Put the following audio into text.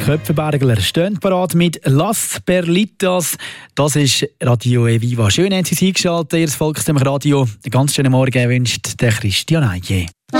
Köpfenbergler stehen parat mit «Las Perlitas». Das ist Radio Eviva. Schön, haben Sie sich eingeschaltet, Ihr Volksdemokradio. Einen ganz schönen Morgen wünscht der Christian Eije.